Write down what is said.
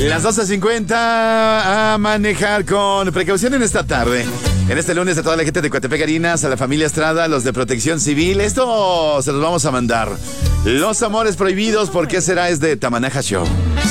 Las 12:50 a manejar con precaución en esta tarde. En este lunes a toda la gente de Coatepec, Harinas, a la familia Estrada, los de Protección Civil. Esto se los vamos a mandar. Los amores prohibidos, ¿por qué será? Es de Tamanaja Show.